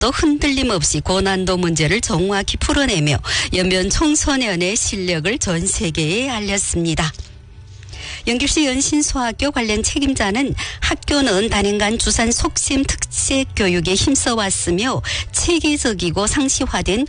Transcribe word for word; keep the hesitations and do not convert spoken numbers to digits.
또 흔들림 없이 고난도 문제를 정확히 풀어내며 연변 청소년의 실력을 전 세계에 알렸습니다. 영길시 연신소학교 관련 책임자는 학교는 단연간 주산 속셈 특색 교육에 힘써왔으며 체계적이고 상시화된